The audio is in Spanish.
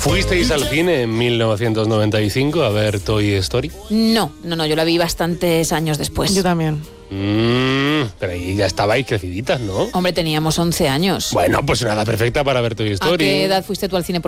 ¿Fuisteis al cine en 1995 a ver Toy Story? No, yo la vi bastantes años después. Yo también. Pero ahí ya estabais creciditas, ¿no? Hombre, teníamos 11 años. Bueno, pues una edad perfecta para ver Toy ¿A Story. qué edad fuiste tú al cine?